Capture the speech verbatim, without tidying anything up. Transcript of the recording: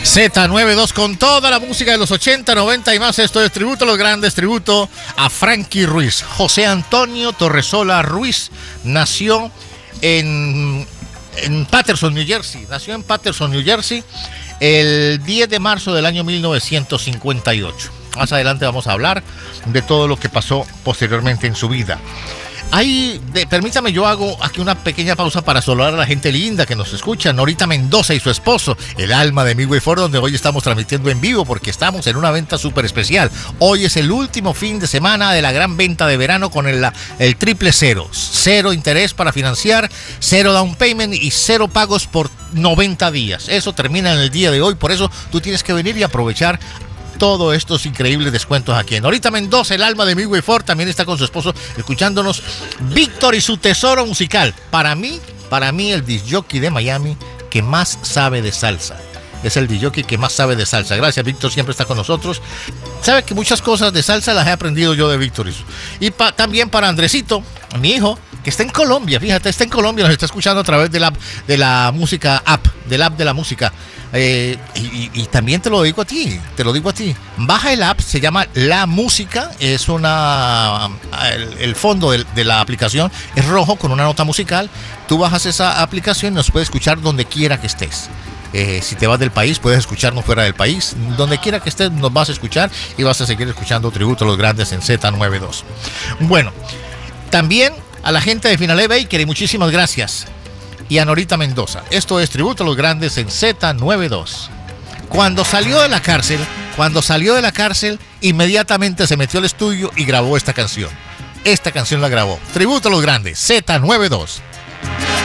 Z noventa y dos con toda la música de los ochenta, noventa y más. Esto es tributo a los grandes, tributo a Frankie Ruiz. José Antonio Torresola Ruiz nació en, en Paterson, New Jersey. Nació en Paterson, New Jersey, el diez de marzo del año mil novecientos cincuenta y ocho. Más adelante vamos a hablar de todo lo que pasó posteriormente en su vida. Ahí, de, permítame, yo hago aquí una pequeña pausa para saludar a la gente linda que nos escucha. Norita Mendoza y su esposo, el alma de Midway Ford, donde hoy estamos transmitiendo en vivo porque estamos en una venta súper especial. Hoy es el último fin de semana de la gran venta de verano con el, el triple cero. Cero interés para financiar, cero down payment y cero pagos por noventa días. Eso termina en el día de hoy, por eso tú tienes que venir y aprovechar todos estos increíbles descuentos aquí. En Norita Mendoza, el alma de Midway Ford, también está con su esposo escuchándonos. Víctor y su tesoro musical. Para mí, para mí el disc jockey de Miami que más sabe de salsa. Es el disc jockey que más sabe de salsa. Gracias, Víctor, siempre está con nosotros. Sabe que muchas cosas de salsa las he aprendido yo de Víctor. Y pa, también para Andresito, mi hijo, que está en Colombia, fíjate, está en Colombia, nos está escuchando a través de la, de la música app, del app de la música. Eh, y, y, y también te lo digo a ti, te lo digo a ti. Baja el app, se llama La Música, es una, el, el fondo de, de la aplicación es rojo con una nota musical. Tú bajas esa aplicación y nos puedes escuchar donde quiera que estés. Eh, si te vas del país, puedes escucharnos fuera del país. Donde quiera que estés, nos vas a escuchar y vas a seguir escuchando Tributo a los Grandes en Z noventa y dos. Bueno, también a la gente de Finale Baker, y muchísimas gracias. Y a Norita Mendoza. Esto es Tributo a los Grandes en Z noventa y dos. Cuando salió de la cárcel, cuando salió de la cárcel, inmediatamente se metió al estudio y grabó esta canción. Esta canción la grabó. Tributo a los Grandes, Z noventa y dos.